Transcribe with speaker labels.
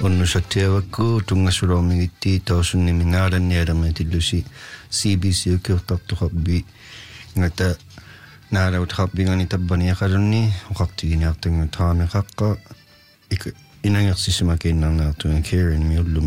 Speaker 1: Onnusattiavakku tungassuloormigitti toosunnimi naalannialermi tillusi CBC ukiortartuqarbi ngata naalautarpingani tabbaniaqalunni uqartiginiartangu traamiqaqqa inangersisima kiinnarnaartunga Karen miullum